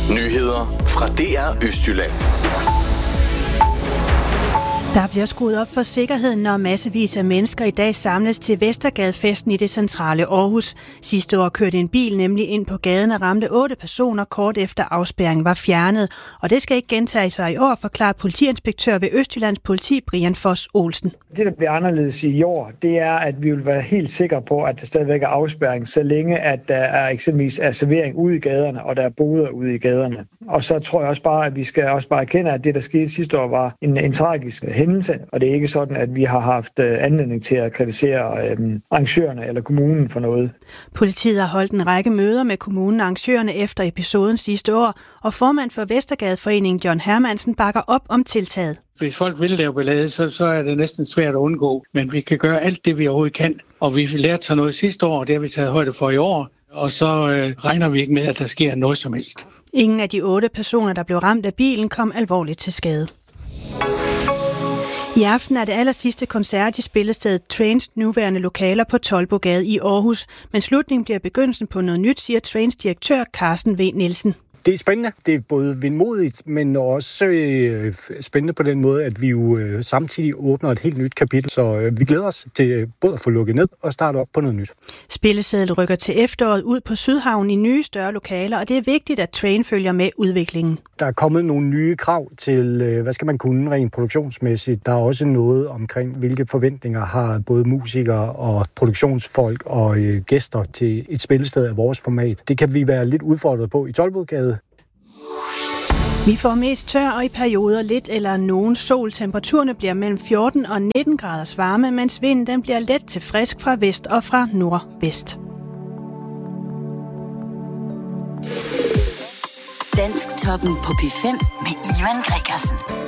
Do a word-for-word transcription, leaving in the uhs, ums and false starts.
Nyheder fra D R Østjylland. Der bliver skruet op for sikkerheden, når massevis af mennesker i dag samles til Vestergadefesten i det centrale Aarhus. Sidste år kørte en bil nemlig ind på gaden og ramte otte personer kort efter afspærringen var fjernet. Og det skal ikke gentage sig i år, forklarer politiinspektør ved Østjyllands Politi, Brian Foss Olsen. Det, der bliver anderledes i år, det er, at vi vil være helt sikre på, at der stadigvæk er afspærring, så længe at der er eksempelvis er servering ude i gaderne, og der er boder ude i gaderne. Og så tror jeg også bare, at vi skal også bare erkende, at det, der skete sidste år, var en, en tragisk hændelse, og det er ikke sådan, at vi har haft øh, anledning til at kritisere øh, arrangørerne eller kommunen for noget. Politiet har holdt en række møder med kommunen og arrangørerne efter episoden sidste år, og formand for Vestergadeforeningen John Hermansen bakker op om tiltaget. Hvis folk vil lave ballade, så, så er det næsten svært at undgå, men vi kan gøre alt det, vi overhovedet kan, og vi lærte så noget sidste år, og det har vi taget højde for i år, og så øh, regner vi ikke med, at der sker noget som helst. Ingen af de otte personer, der blev ramt af bilen, kom alvorligt til skade. I aften er det aller sidste koncert i spillestedet Trains nuværende lokaler på Toldbogade i Aarhus, men slutningen bliver begyndelsen på noget nyt, siger Trains direktør Carsten V. Nielsen. Det er spændende. Det er både vindmodigt, men også øh, spændende på den måde, at vi jo øh, samtidig åbner et helt nyt kapitel. Så øh, vi glæder os til øh, både at få lukket ned og starte op på noget nyt. Spillesedlet rykker til efteråret ud på Sydhavn i nye større lokaler, og det er vigtigt, at Train følger med udviklingen. Der er kommet nogle nye krav til, øh, hvad skal man kunne rent produktionsmæssigt. Der er også noget omkring, hvilke forventninger har både musikere og produktionsfolk og øh, gæster til et spillested af vores format. Det kan vi være lidt udfordret på i Toldbogade. Vi får mest tør og i perioder lidt eller nogen sol. Temperaturerne bliver mellem fjorten og nitten graders varme, mens vinden den bliver let til frisk fra vest og fra nordvest. Dansk Toppen på P fem med Ivan Gregersen.